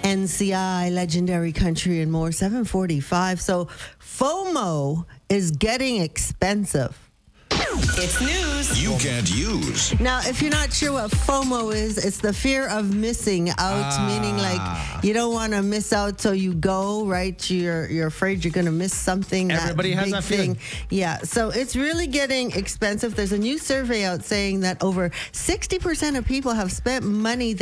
NCI, Legendary Country, and more. 7:45. So FOMO is getting expensive. It's news you can't use. Now, if you're not sure what FOMO is, it's the fear of missing out, meaning like you don't want to miss out, so you go, right? You're afraid you're going to miss something. Everybody has big that feeling. Yeah, so it's really getting expensive. There's a new survey out saying that over 60% of people have spent money